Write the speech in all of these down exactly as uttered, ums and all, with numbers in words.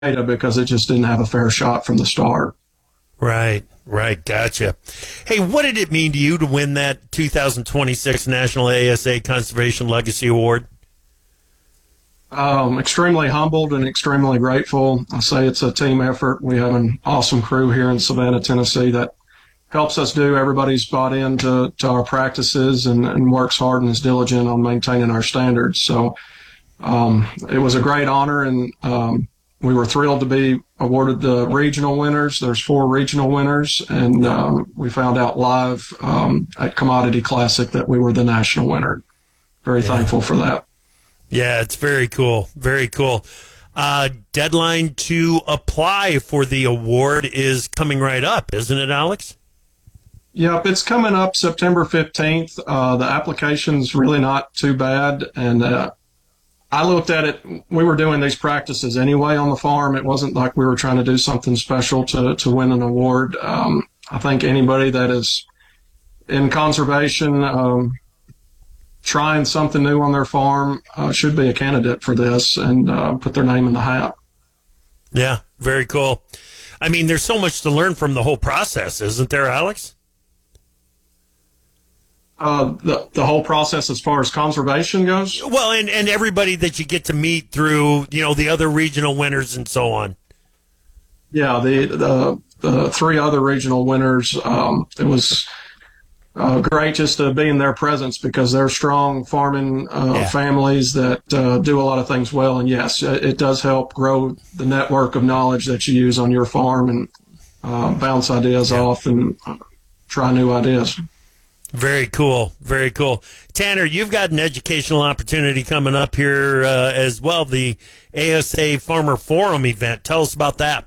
data because it just didn't have a fair shot from the start. Right, right. Gotcha. Hey, what did it mean to you to win that two thousand twenty-six National A S A Conservation Legacy Award? Um, extremely humbled and extremely grateful. I say it's a team effort. We have an awesome crew here in Savannah, Tennessee that helps us do. Everybody's bought into to our practices and, and works hard and is diligent on maintaining our standards. So um, it was a great honor, and um, we were thrilled to be awarded the regional winners. There's four regional winners, and um, we found out live um, at Commodity Classic that we were the national winner. Very yeah. thankful for that. Yeah, it's very cool. Very cool. Uh, deadline to apply for the award is coming right up, isn't it, Alex? Yep, it's coming up September fifteenth. Uh, the application's really not too bad. And uh, I looked at it. We were doing these practices anyway on the farm. It wasn't like we were trying to do something special to, to win an award. Um, I think anybody that is in conservation, um, trying something new on their farm uh, should be a candidate for this and uh, put their name in the hat. Yeah, very cool. I mean, there's so much to learn from the whole process, isn't there, Alex? Uh, the the whole process as far as conservation goes? Well, and, and everybody that you get to meet through, you know, the other regional winners and so on. Yeah, the the, the three other regional winners, um, it was uh, great just to be in their presence because they're strong farming uh, yeah. families that uh, do a lot of things well. And yes, it, it does help grow the network of knowledge that you use on your farm and uh, bounce ideas yeah. off and uh, try new ideas. Very cool. Very cool. Tanner, you've got an educational opportunity coming up here uh, as well, the A S A Farmer Forum event. Tell us about that.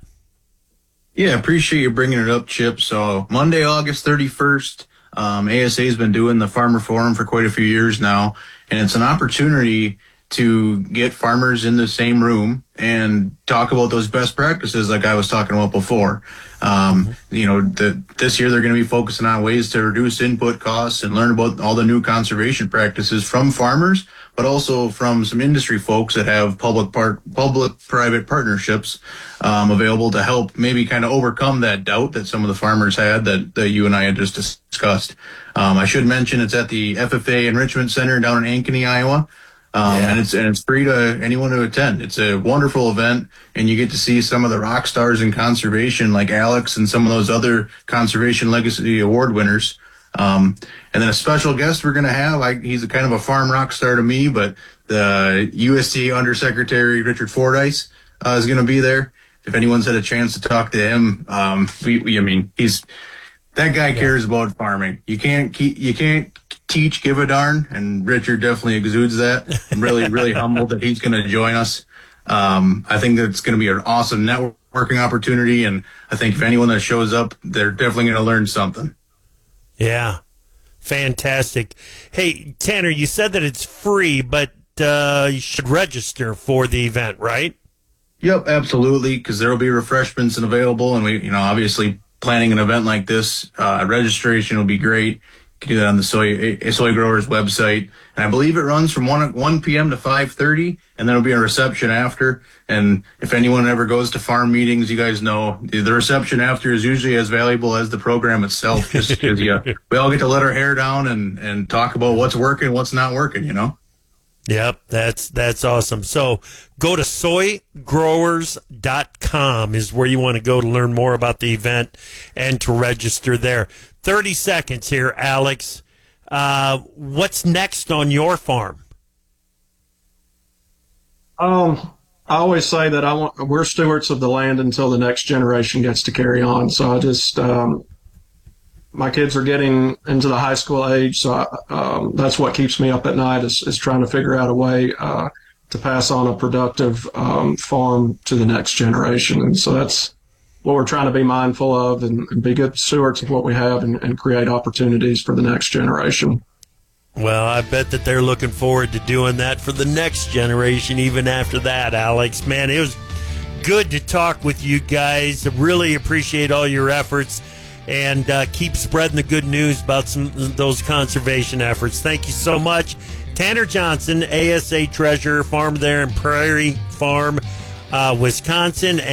Yeah, appreciate you bringing it up, Chip. So Monday, August thirty-first, um, A S A has been doing the Farmer Forum for quite a few years now, and it's an opportunity to get farmers in the same room and talk about those best practices like I was talking about before. Um, mm-hmm. You know, the, this year they're going to be focusing on ways to reduce input costs and learn about all the new conservation practices from farmers, but also from some industry folks that have public part, public-private partnerships um, available to help maybe kind of overcome that doubt that some of the farmers had that, that you and I had just discussed. Um, I should mention it's at the F F A Enrichment Center down in Ankeny, Iowa. Um, yeah. and it's, and it's free to anyone to attend. It's a wonderful event, and you get to see some of the rock stars in conservation like Alex and some of those other Conservation Legacy Award winners. Um, and then a special guest we're going to have, I, he's a kind of a farm rock star to me, but the U S D A Undersecretary Richard Fordyce, uh, is going to be there. If anyone's had a chance to talk to him, um, we, we I mean, he's, that guy yeah. cares about farming. You can't keep, you can't, teach, give a darn, and Richard definitely exudes that. I'm really, really humbled that he's going to join us. Um, I think that it's going to be an awesome networking opportunity, and I think if anyone that shows up, they're definitely going to learn something. Yeah, fantastic. Hey, Tanner, you said that it's free, but uh, you should register for the event, right? Yep, absolutely, because there will be refreshments and available, and we, you know, obviously planning an event like this, uh, registration will be great. You can do that on the soy soy growers website, and I believe it runs from one p.m. to five thirty, and then there'll be a reception after. And if anyone ever goes to farm meetings, you guys know the reception after is usually as valuable as the program itself, just because yeah, we all get to let our hair down and and talk about what's working, what's not working, you know. Yep, that's that's awesome. So go to soy growers dot com is where you want to go to learn more about the event and to register there. thirty seconds here, Alex. Uh, what's next on your farm? Um, I always say that I want we're stewards of the land until the next generation gets to carry on. So I just um, my kids are getting into the high school age, so I, um, that's what keeps me up at night is, is trying to figure out a way uh, to pass on a productive um, farm to the next generation. And so that's what we're trying to be mindful of and, and be good stewards of what we have and, and create opportunities for the next generation. Well, I bet that they're looking forward to doing that for the next generation, even after that, Alex. Man, it was good to talk with you guys. I really appreciate all your efforts, and uh, keep spreading the good news about some those conservation efforts. Thank you so much. Tanner Johnson, A S A Treasurer, farm there in Prairie Farm. uh, Wisconsin.